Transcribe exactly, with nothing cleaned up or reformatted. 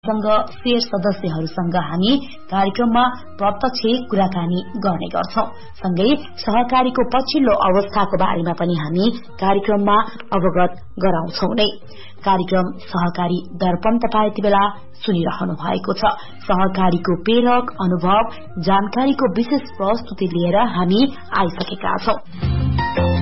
संघ शेयर सदस्यहरूसँग हामी कार्यक्रममा प्रत्यक्ष कुराकानी गर्ने गर्छौं। सँगै सहकारीको पछिल्लो अवस्थाको बारेमा पनि हामी कार्यक्रममा अवगत गराउँछौं नै। कार्यक्रम सहकारी दर्पण तपाई यति बेला सुनिरहनु भएको छ। सहकारीको प्रेरक अनुभव जानकारीको विशेष प्रस्तुति लिएर हामी आइसकेका छौं।